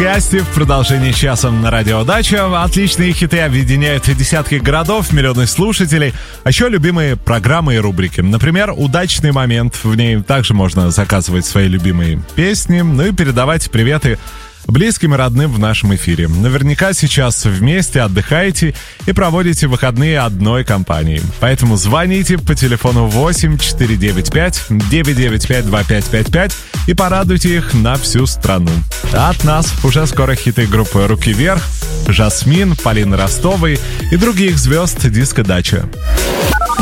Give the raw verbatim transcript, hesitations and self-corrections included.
Касти в продолжении часа на Радио Дача. Отличные хиты объединяют десятки городов, миллионы слушателей, а еще любимые программы и рубрики. Например, «Удачный момент». В ней также можно заказывать свои любимые песни, ну и передавать приветы близким и родным в нашем эфире. Наверняка сейчас вместе отдыхаете и проводите выходные одной компанией. Поэтому звоните по телефону восемь четыре девять пять девять девять пять два пять пять пять и порадуйте их на всю страну. От нас уже скоро хиты группы «Руки вверх», «Жасмин», Полины Ростовой и других звезд диска «Дача».